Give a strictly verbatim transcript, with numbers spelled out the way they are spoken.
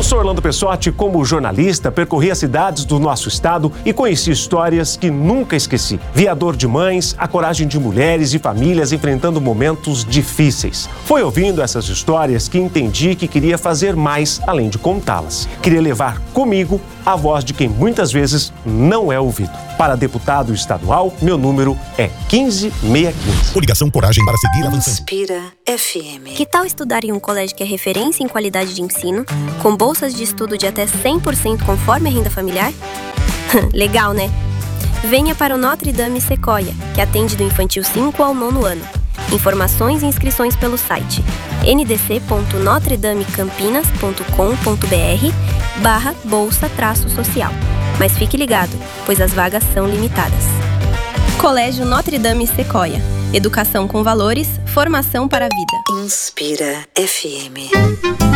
sou Orlando Pessotti, como jornalista, percorri as cidades do nosso estado e conheci histórias que nunca esqueci. Vi a dor de mães, a coragem de mulheres e famílias enfrentando momentos difíceis. Foi ouvindo essas histórias que entendi que queria fazer mais além de contá-las. Queria levar comigo a voz de quem muitas vezes não é ouvido. Para deputado estadual, meu número é quinze mil seiscentos e quinze. Coligação Coragem para seguir avançando. Inspira F M. Que tal estudar em um colégio que é referência em qualidade de ensino, com bolsas de estudo de até cem por cento conforme a renda familiar? Legal, né? Venha para o Notre Dame Sequoia, que atende do infantil cinco ao nono ano. Informações e inscrições pelo site n d c ponto notre dame campinas ponto com ponto b r barra bolsa traço social. Mas fique ligado, pois as vagas são limitadas. Colégio Notre Dame Sequoia. Educação com valores, formação para a vida. Inspira F M.